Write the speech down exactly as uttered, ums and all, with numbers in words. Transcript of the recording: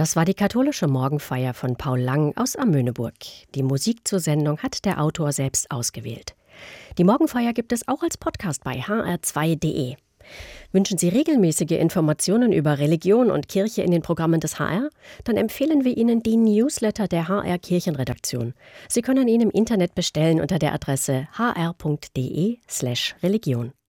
Das war die katholische Morgenfeier von Paul Lang aus Amöneburg. Die Musik zur Sendung hat der Autor selbst ausgewählt. Die Morgenfeier gibt es auch als Podcast bei h r zwei punkt d e. Wünschen Sie regelmäßige Informationen über Religion und Kirche in den Programmen des H R? Dann empfehlen wir Ihnen die Newsletter der H R Kirchenredaktion. Sie können ihn im Internet bestellen unter der Adresse h r punkt d e slash religion.